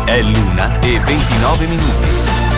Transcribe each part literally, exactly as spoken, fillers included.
È l'una e ventinove minuti.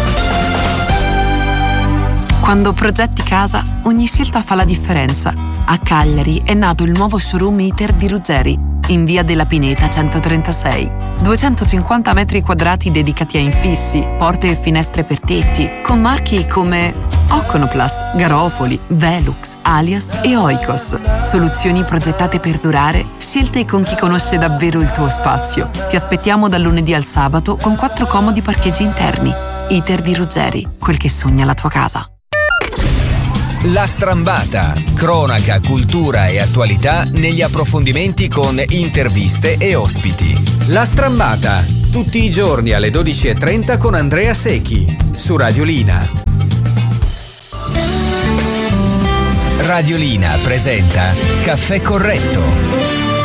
Quando progetti casa, ogni scelta fa la differenza. A Cagliari è nato il nuovo showroom ITER di Ruggeri, in via della Pineta centotrentasei. duecentocinquanta metri quadrati dedicati a infissi, porte e finestre per tetti, con marchi come Oconoplast, Garofoli, Velux, Alias e Oikos. Soluzioni progettate per durare, scelte con chi conosce davvero il tuo spazio. Ti aspettiamo dal lunedì al sabato con quattro comodi parcheggi interni. ITER di Ruggeri, quel che sogna la tua casa. La Strambata, cronaca, cultura e attualità negli approfondimenti con interviste e ospiti. La Strambata, tutti i giorni alle dodici e trenta con Andrea Secchi, su Radiolina. Radiolina presenta Caffè Corretto.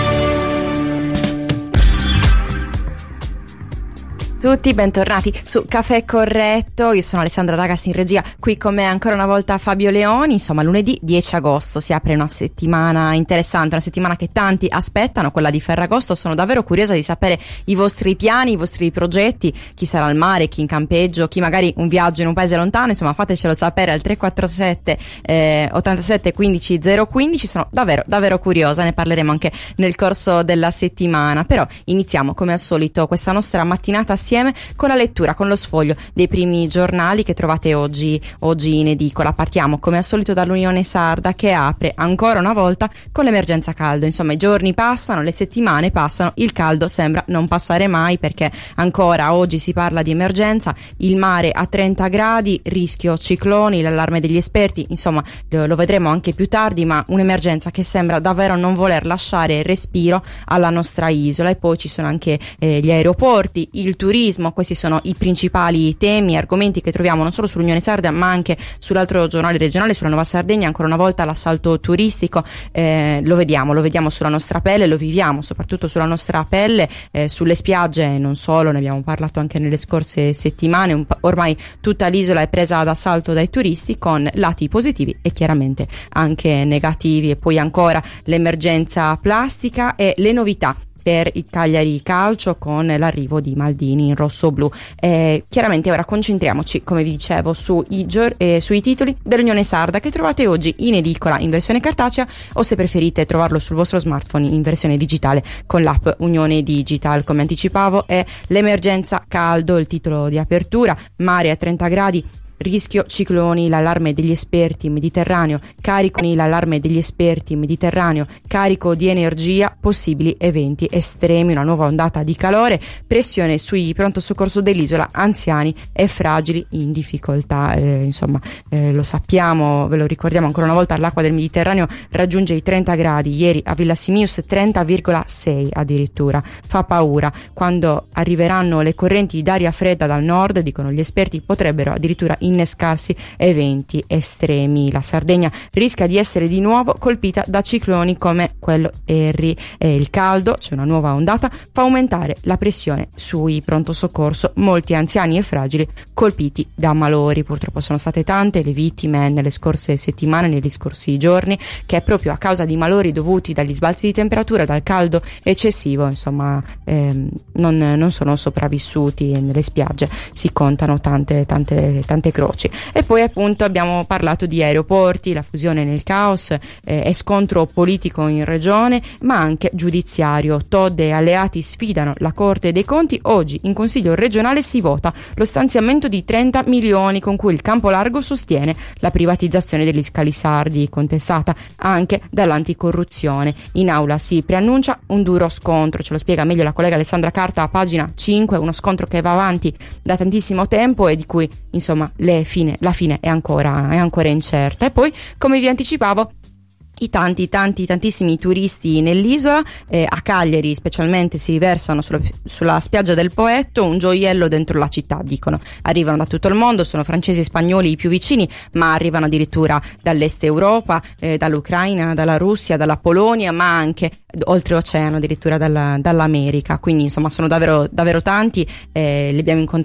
Tutti bentornati su Caffè Corretto, io sono Alessandra Ragas in regia, qui con me ancora una volta Fabio Leoni. Insomma, lunedì dieci agosto si apre una settimana interessante, una settimana che tanti aspettano, quella di Ferragosto. Sono davvero curiosa di sapere i vostri piani, i vostri progetti, chi sarà al mare, chi in campeggio, chi magari un viaggio in un paese lontano. Insomma, fatecelo sapere al tre quattro sette eh, ottantasette quindici zero quindici. Sono davvero davvero curiosa, ne parleremo anche nel corso della settimana. Però iniziamo come al solito questa nostra mattinata assieme con la lettura, con lo sfoglio dei primi giornali che trovate oggi, oggi in edicola. Partiamo come al solito dall'Unione Sarda, che apre ancora una volta con l'emergenza caldo. Insomma, i giorni passano, le settimane passano, il caldo sembra non passare mai, perché ancora oggi si parla di emergenza, il mare a trenta gradi, rischio cicloni, l'allarme degli esperti. Insomma, lo, lo vedremo anche più tardi, ma un'emergenza che sembra davvero non voler lasciare respiro alla nostra isola. E poi ci sono anche eh, gli aeroporti, il turismo. Questi sono i principali temi e argomenti che troviamo non solo sull'Unione Sarda, ma anche sull'altro giornale regionale, sulla Nuova Sardegna. Ancora una volta l'assalto turistico, eh, lo vediamo, lo vediamo sulla nostra pelle, lo viviamo soprattutto sulla nostra pelle, eh, sulle spiagge e non solo, ne abbiamo parlato anche nelle scorse settimane. Un, ormai tutta l'isola è presa d'assalto dai turisti, con lati positivi e chiaramente anche negativi. E poi ancora l'emergenza plastica e le novità per il Cagliari Calcio, con l'arrivo di Maldini in rosso-blu. Eh, chiaramente ora concentriamoci, come vi dicevo, sui, gior- eh, sui titoli dell'Unione Sarda, che trovate oggi in edicola in versione cartacea, o se preferite trovarlo sul vostro smartphone in versione digitale con l'app Unione Digital. Come anticipavo, è l'emergenza caldo il titolo di apertura. Mare a trenta gradi, rischio cicloni, l'allarme degli esperti Mediterraneo, carico l'allarme degli esperti Mediterraneo, carico di energia, possibili eventi estremi, una nuova ondata di calore, pressione sui pronto soccorso dell'isola, anziani e fragili in difficoltà. Eh, insomma, eh, lo sappiamo, ve lo ricordiamo ancora una volta, l'acqua del Mediterraneo raggiunge i trenta gradi, ieri a Villa Simius trenta virgola sei addirittura. Fa paura. Quando arriveranno le correnti d'aria fredda dal nord, dicono gli esperti, potrebbero addirittura innescarsi eventi estremi. La Sardegna rischia di essere di nuovo colpita da cicloni come quello Harry. E il caldo, c'è una nuova ondata, fa aumentare la pressione sui pronto soccorso. Molti anziani e fragili colpiti da malori. Purtroppo sono state tante le vittime nelle scorse settimane, negli scorsi giorni, che proprio a causa di malori dovuti dagli sbalzi di temperatura, dal caldo eccessivo, insomma, ehm, non, non sono sopravvissuti. Nelle spiagge si contano tante tante tante croci. E poi appunto abbiamo parlato di aeroporti, la fusione nel caos, eh, e scontro politico in regione, ma anche giudiziario. Todd e alleati sfidano la Corte dei Conti. Oggi in Consiglio regionale si vota lo stanziamento di trenta milioni con cui il Campolargo sostiene la privatizzazione degli scali sardi, contestata anche dall'anticorruzione. In aula si preannuncia un duro scontro, ce lo spiega meglio la collega Alessandra Carta a pagina cinque, uno scontro che va avanti da tantissimo tempo e di cui insomma le fine, la fine è ancora, è ancora incerta. E poi, come vi anticipavo, i tanti tanti tantissimi turisti nell'isola, eh, a Cagliari specialmente si riversano sulla, sulla spiaggia del Poetto, un gioiello dentro la città, dicono. Arrivano da tutto il mondo, sono francesi e spagnoli i più vicini, ma arrivano addirittura dall'est Europa, eh, dall'Ucraina, dalla Russia, dalla Polonia, ma anche oltreoceano, addirittura dalla, dall'America. Quindi insomma sono davvero davvero tanti, eh, li abbiamo incontrati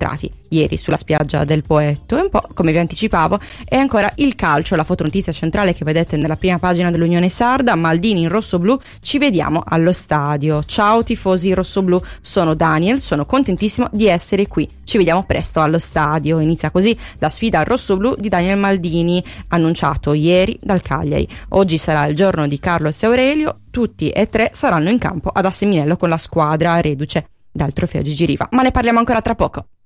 ieri sulla spiaggia del Poetto. E un po' come vi anticipavo è ancora il calcio, la fotonotizia centrale che vedete nella prima pagina dell'Unione Sarda. Maldini in rossoblu, ci vediamo allo stadio. Ciao tifosi rossoblu, sono Daniel, sono contentissimo di essere qui, ci vediamo presto allo stadio. Inizia così la sfida rossoblu di Daniel Maldini, annunciato ieri dal Cagliari. Oggi sarà il giorno di Carlos e Aurelio, tutti e tre saranno in campo ad Asseminello con la squadra reduce dal trofeo Gigi Riva, ma ne parliamo ancora tra poco.